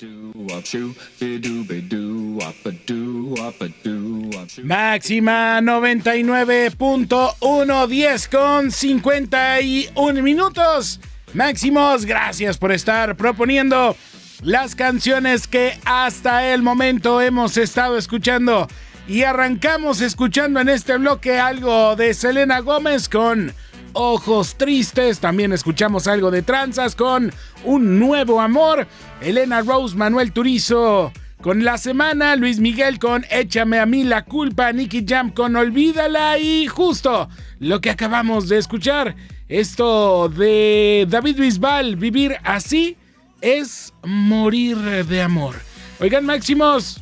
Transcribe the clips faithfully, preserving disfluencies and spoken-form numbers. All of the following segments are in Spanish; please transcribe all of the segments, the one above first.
Máxima noventa y nueve punto uno, diez con cincuenta y un minutos. Máximos, gracias por estar proponiendo las canciones que hasta el momento hemos estado escuchando. Y arrancamos escuchando en este bloque algo de Selena Gómez con Ojos Tristes. También escuchamos algo de Tranzas con Un Nuevo Amor. Elena Rose, Manuel Turizo con La Semana. Luis Miguel con Échame a mí la culpa. Nicky Jam con Olvídala. Y justo lo que acabamos de escuchar, esto de David Bisbal, Vivir así es morir de amor. Oigan, Máximos,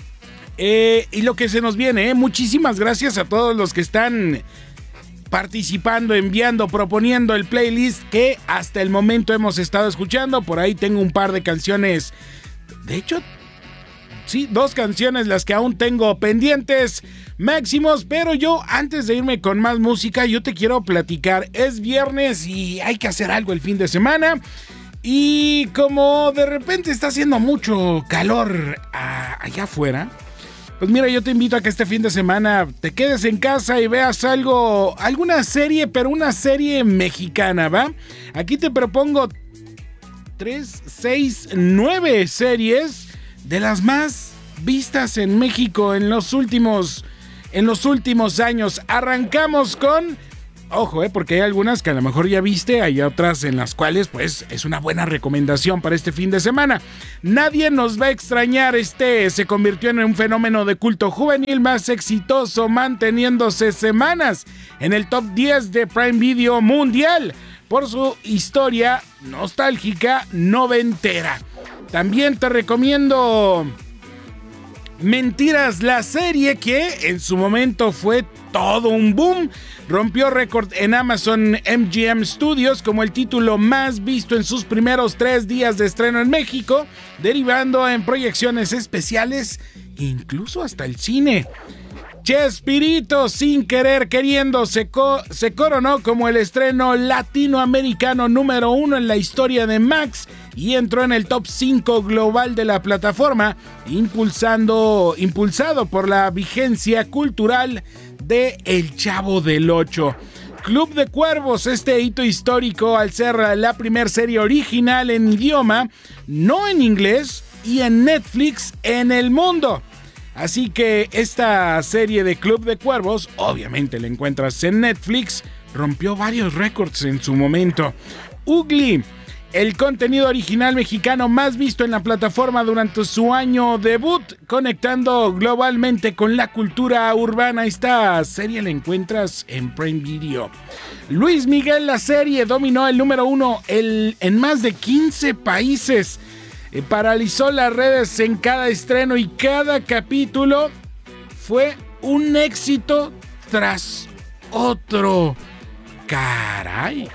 eh, y lo que se nos viene, eh, muchísimas gracias a todos los que están participando, enviando, proponiendo el playlist que hasta el momento hemos estado escuchando. Por ahí tengo un par de canciones, de hecho, sí, dos canciones las que aún tengo pendientes, Máximos, pero yo antes de irme con más música, yo te quiero platicar, es viernes y hay que hacer algo el fin de semana. Y como de repente está haciendo mucho calor a, allá afuera, pues mira, yo te invito a que este fin de semana te quedes en casa y veas algo, alguna serie, pero una serie mexicana, ¿va? Aquí te propongo tres, seis, nueve series de las más vistas en México en los últimos, en los últimos años. Arrancamos con... Ojo, eh, porque hay algunas que a lo mejor ya viste, hay otras en las cuales pues es una buena recomendación para este fin de semana. Nadie nos va a extrañar, este se convirtió en un fenómeno de culto juvenil más exitoso, manteniéndose semanas en el top diez de Prime Video mundial por su historia nostálgica noventera. También te recomiendo Mentiras, la serie que en su momento fue todo un boom. Rompió récord en Amazon M G M Studios como el título más visto en sus primeros tres días de estreno en México, derivando en proyecciones especiales, incluso hasta el cine. Chespirito, sin querer queriendo, se, co- se coronó como el estreno latinoamericano número uno en la historia de Max y entró en el top cinco global de la plataforma, impulsando, impulsado por la vigencia cultural de El Chavo del Ocho. Club de Cuervos, este hito histórico al ser la primera serie original en idioma, no en inglés, y en Netflix en el mundo. Así que esta serie de Club de Cuervos, obviamente la encuentras en Netflix, rompió varios récords en su momento. Ugly, el contenido original mexicano más visto en la plataforma durante su año debut, conectando globalmente con la cultura urbana. Esta serie la encuentras en Prime Video. Luis Miguel, la serie, dominó el número uno el, en más de quince países. Eh, paralizó las redes en cada estreno y cada capítulo fue un éxito tras otro. ¡Caray!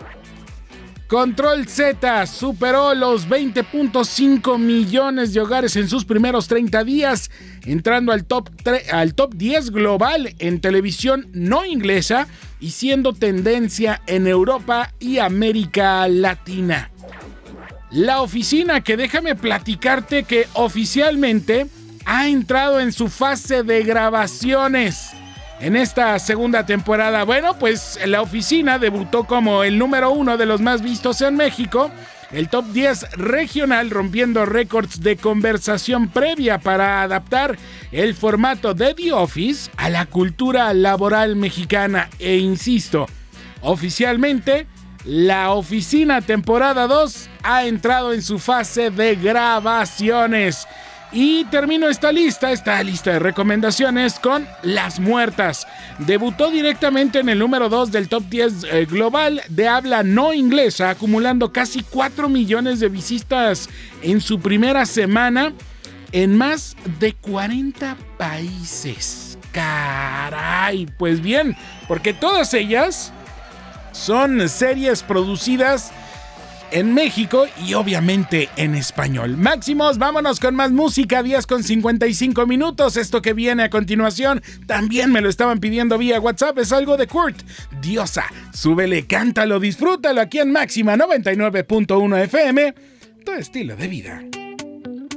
Control Z superó los veinte punto cinco millones de hogares en sus primeros treinta días, entrando al top, tre- al top diez global en televisión no inglesa y siendo tendencia en Europa y América Latina. La Oficina, que déjame platicarte que oficialmente ha entrado en su fase de grabaciones en esta segunda temporada. Bueno, pues La Oficina debutó como el número uno de los más vistos en México, el top diez regional, rompiendo récords de conversación previa para adaptar el formato de The Office a la cultura laboral mexicana. E insisto, oficialmente, La Oficina temporada dos ha entrado en su fase de grabaciones. Y termino esta lista, esta lista de recomendaciones con Las Muertas. Debutó directamente en el número dos del top diez eh, global de habla no inglesa, acumulando casi cuatro millones de visitas en su primera semana en más de cuarenta países. ¡Caray! Pues bien, porque todas ellas son series producidas en México y obviamente en español. Máximos, vámonos con más música, diez con cincuenta y cinco minutos. Esto que viene a continuación también me lo estaban pidiendo vía WhatsApp, es algo de Kurt. Diosa, súbele, cántalo, disfrútalo aquí en Máxima noventa y nueve punto uno F M, tu estilo de vida.